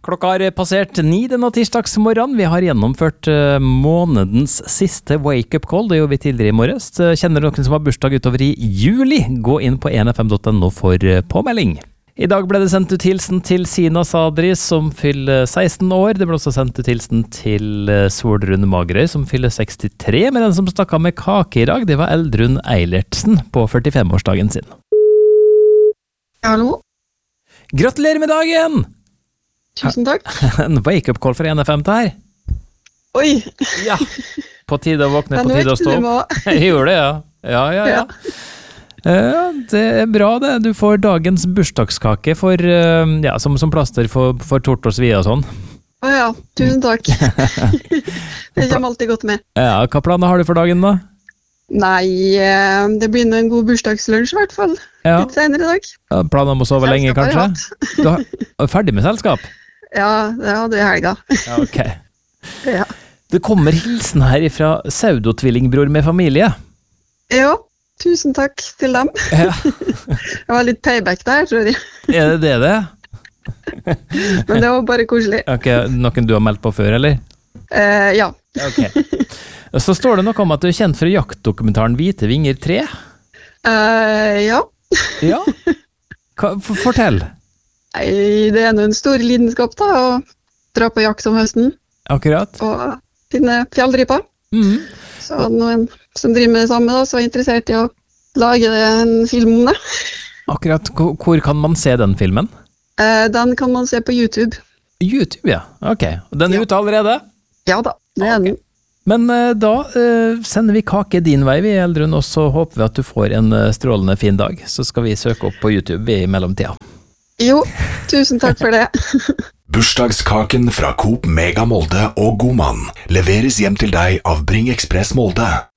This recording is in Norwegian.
Klokka har passert 9 denne tirsdagsmorgen. Vi har gjennomført månedens siste wake-up call. Det gjorde vi tidligere i morges. Kjenner du noen som har bursdag utover i juli? Gå inn på 1fm.no for påmelding. I dag ble det sendt ut hilsen til Sina Sadri, som fyller 16 år. Det ble også sendt ut hilsen til Solrun Magerøy, som fyller 63. Men den som stakk av med kake i dag, det var Eldrun Eilertsen på 45-årsdagen sin. Hallo? Gratulerer med dagen! Tusen takk. En wake-up call for 1FM det her. Oi! Ja, på tide å våkne, på tide å stå opp. Jeg gjorde det, ja. Ja. Det er bra det. Du får dagens bursdagskake for, som plaster for tort og svie og sånn. Åja, tusen takk. Det kommer alltid godt med. Ja, hva planer har du for dagen da? Nei, det blir en god bursdagslunsj i hvert fall. Ja. Litt senere i dag. Ja, planer om å sove lenge, kanskje? Du er ferdig med selskap? Ja, det hadde jeg i helga. Ja, ok. Ja. Det kommer hilsen her fra pseudotvillingbror med familie. Ja, tusen takk til dem. Ja. Det var litt payback der, tror jeg. Er det det? Men det var bare koselig. Ok, noen du har meldt på før, eller? Ja. Ok. Så står det noe om at du er kjent for jaktdokumentaren Hvite vinger 3. Ja. Ja? Fortell. Nei, det er en stor lidenskap da, å dra på jakt om høsten. Akkurat. Og finne fjelldriper. Så noen som driver med det samme da, så er interessert i å lage en film om det. Akkurat. Hvor kan man se den filmen? Den kan man se på YouTube. YouTube, ja. Ok. Den er ute allerede? Ja da, det er den. Men da sender vi kake din vei, vi Eldrun, og så håper vi at du får en strålende fin dag. Så skal vi søke opp på YouTube i mellomtida. Jo, tusen takk for det. Bursdagskaken fra Coop Mega Molde og Godmann leveres hjem til deg av Bring Express Molde.